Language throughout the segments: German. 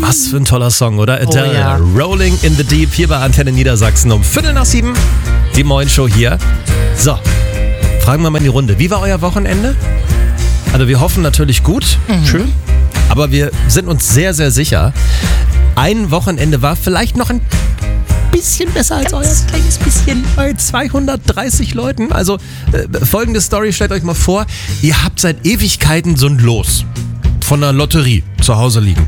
Was für ein toller Song, oder? Adele, ja. Rolling in the Deep, hier bei Antenne Niedersachsen um 6:15. Die Morning-Show hier. So, fragen wir mal in die Runde. Wie war euer Wochenende? Also wir hoffen natürlich gut, schön. Aber wir sind uns sehr, sehr sicher, ein Wochenende war vielleicht noch ein bisschen besser als euer. Kleines bisschen. Bei 230 Leuten. Also folgende Story, stellt euch mal vor, ihr habt seit Ewigkeiten so ein Los von einer Lotterie zu Hause liegen.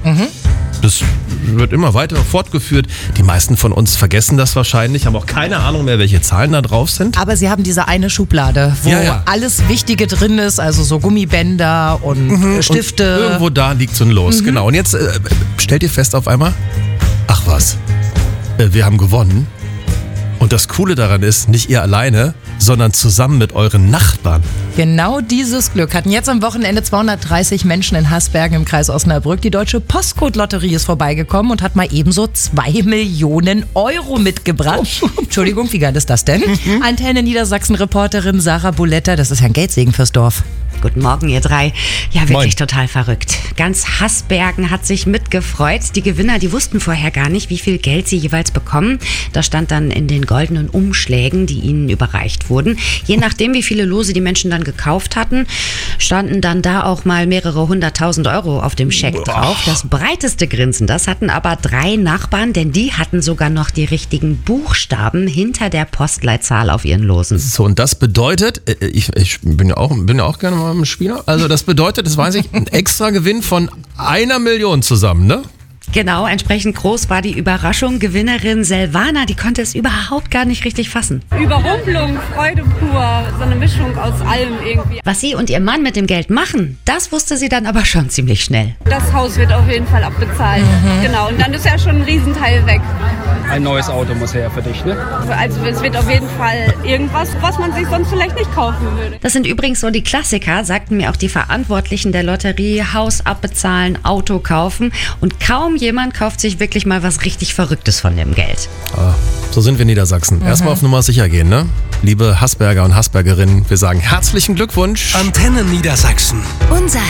Das wird immer weiter fortgeführt. Die meisten von uns vergessen das wahrscheinlich, haben auch keine Ahnung mehr, welche Zahlen da drauf sind. Aber sie haben diese eine Schublade, wo alles Wichtige drin ist, also so Gummibänder und Stifte. Und irgendwo da liegt so ein Los, genau. Und jetzt stellt ihr fest auf einmal, ach was, wir haben gewonnen. Und das Coole daran ist, nicht ihr alleine, sondern zusammen mit euren Nachbarn. Genau dieses Glück hatten jetzt am Wochenende 230 Menschen in Hasbergen im Kreis Osnabrück. Die Deutsche Postcode-Lotterie ist vorbeigekommen und hat mal ebenso 2 Millionen Euro mitgebracht. Entschuldigung, wie geil ist das denn? Antenne Niedersachsen-Reporterin Sarah Buletta, das ist ja ein Geldsegen fürs Dorf. Guten Morgen, ihr drei. Ja, wirklich Moin. total verrückt. Ganz Hasbergen hat sich mitgefreut. Die Gewinner, die wussten vorher gar nicht, wie viel Geld sie jeweils bekommen. Das stand dann in den goldenen Umschlägen, die ihnen überreicht wurden. Je nachdem, wie viele Lose die Menschen dann gekauft hatten, standen dann da auch mal mehrere 100.000 Euro auf dem Scheck drauf. Das breiteste Grinsen, das hatten aber 3 Nachbarn, denn die hatten sogar noch die richtigen Buchstaben hinter der Postleitzahl auf ihren Losen. So, und das bedeutet, ich bin ja auch gerne mal ein Spieler, also das bedeutet, das weiß ich, ein extra Gewinn von 1 Million zusammen, ne? Genau, entsprechend groß war die Überraschung. Gewinnerin Silvana, die konnte es überhaupt gar nicht richtig fassen. Überrumpelung, Freude pur, so eine Mischung aus allem irgendwie. Was sie und ihr Mann mit dem Geld machen, das wusste sie dann aber schon ziemlich schnell. Das Haus wird auf jeden Fall abbezahlt. Genau, und dann ist ja schon ein Riesenteil weg. Ein neues Auto muss her für dich, ne? Also es wird auf jeden Fall irgendwas, was man sich sonst vielleicht nicht kaufen würde. Das sind übrigens so die Klassiker, sagten mir auch die Verantwortlichen der Lotterie. Haus abbezahlen, Auto kaufen und kaum jemand kauft sich wirklich mal was richtig Verrücktes von dem Geld. So sind wir in Niedersachsen. Erstmal auf Nummer sicher gehen, ne? Liebe Hasberger und Hasbergerinnen, wir sagen herzlichen Glückwunsch. Antenne Niedersachsen. Unser